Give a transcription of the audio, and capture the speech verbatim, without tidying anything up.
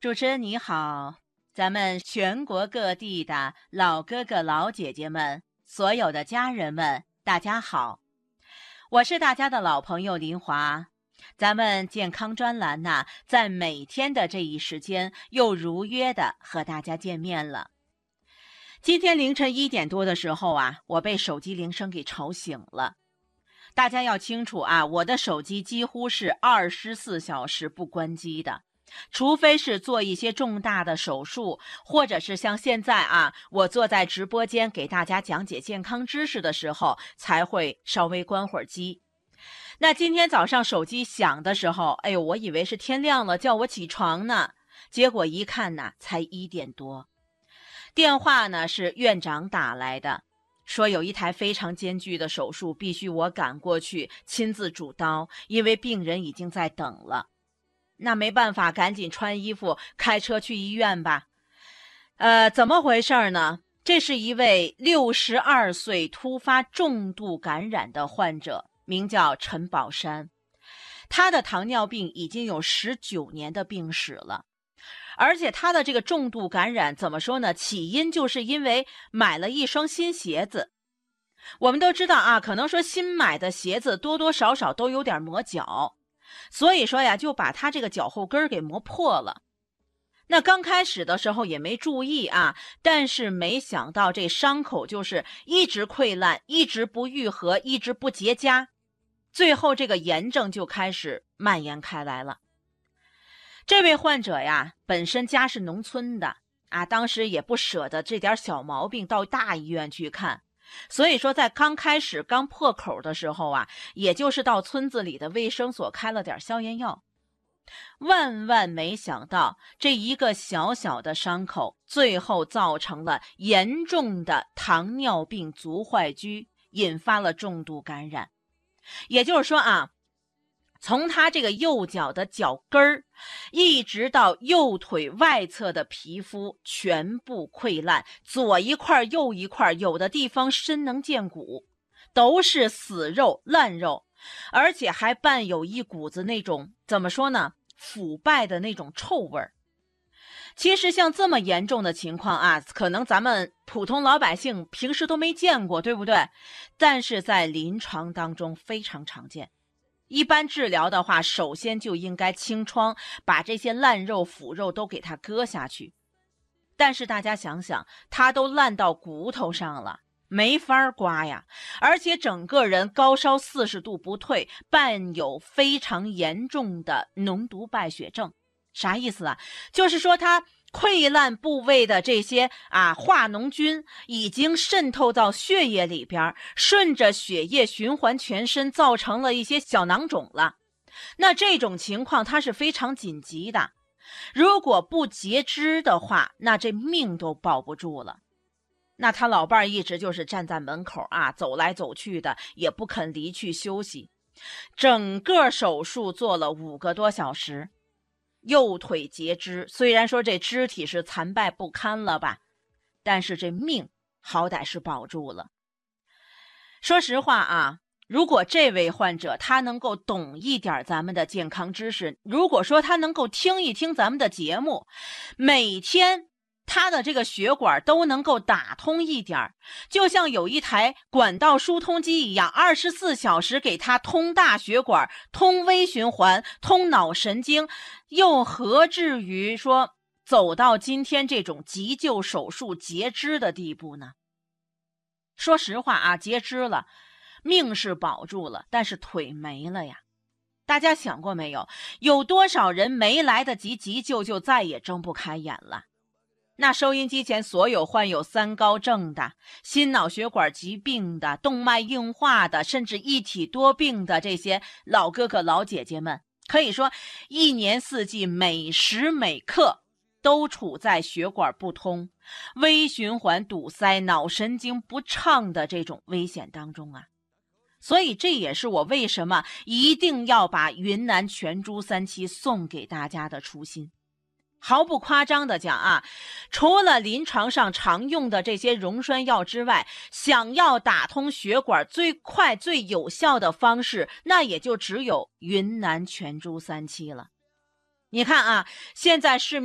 主持人你好，咱们全国各地的老哥哥老姐姐们，所有的家人们，大家好，我是大家的老朋友林华。咱们健康专栏呢，在每天的这一时间又如约的和大家见面了。今天凌晨一点多的时候啊，我被手机铃声给吵醒了。大家要清楚啊，我的手机几乎是二十四小时不关机的。除非是做一些重大的手术，或者是像现在啊，我坐在直播间给大家讲解健康知识的时候，才会稍微关会儿机。那今天早上手机响的时候，哎呦，我以为是天亮了，叫我起床呢。结果一看呢，才一点多。电话呢是院长打来的，说有一台非常艰巨的手术，必须我赶过去亲自主刀，因为病人已经在等了。那没办法，赶紧穿衣服开车去医院吧。呃，怎么回事呢？这是一位六十二岁突发重度感染的患者，名叫陈宝山。他的糖尿病已经有十九年的病史了。而且他的这个重度感染怎么说呢？起因就是因为买了一双新鞋子。我们都知道啊，可能说新买的鞋子多多少少都有点磨脚。所以说呀，就把他这个脚后跟给磨破了。那刚开始的时候也没注意啊，但是没想到这伤口就是一直溃烂，一直不愈合，一直不结痂，最后这个炎症就开始蔓延开来了。这位患者呀，本身家是农村的啊，当时也不舍得这点小毛病到大医院去看。所以说在刚开始刚破口的时候啊，也就是到村子里的卫生所开了点消炎药。万万没想到，这一个小小的伤口最后造成了严重的糖尿病足坏疽，引发了重度感染。也就是说啊，从他这个右脚的脚跟儿一直到右腿外侧的皮肤全部溃烂，左一块右一块，有的地方深能见骨，都是死肉烂肉，而且还伴有一股子那种怎么说呢，腐败的那种臭味儿。其实像这么严重的情况啊，可能咱们普通老百姓平时都没见过，对不对？但是在临床当中非常常见。一般治疗的话，首先就应该清创，把这些烂肉腐肉都给它割下去。但是大家想想，它都烂到骨头上了，没法刮呀，而且整个人高烧四十度不退，伴有非常严重的脓毒败血症。啥意思啊？就是说它溃烂部位的这些啊化脓菌已经渗透到血液里边，顺着血液循环全身，造成了一些小囊肿了。那这种情况它是非常紧急的，如果不截肢的话，那这命都保不住了。那他老伴儿一直就是站在门口啊，走来走去的，也不肯离去休息。整个手术做了五个多小时。右腿截肢，虽然说这肢体是残败不堪了吧，但是这命好歹是保住了。说实话啊，如果这位患者他能够懂一点咱们的健康知识，如果说他能够听一听咱们的节目，每天他的这个血管都能够打通一点，就像有一台管道疏通机一样，二十四小时给他通大血管，通微循环，通脑神经，又何至于说走到今天这种急救手术截肢的地步呢？说实话啊，截肢了，命是保住了，但是腿没了呀。大家想过没有，有多少人没来得及急救就再也睁不开眼了？那收音机前所有患有三高症的、心脑血管疾病的、动脉硬化的，甚至一体多病的这些老哥哥老姐姐们，可以说一年四季每时每刻都处在血管不通、微循环堵塞、脑神经不畅的这种危险当中啊。所以这也是我为什么一定要把云南全株三七送给大家的初心。毫不夸张的讲啊，除了临床上常用的这些溶栓药之外，想要打通血管最快最有效的方式，那也就只有云南全株三七了。你看啊，现在市面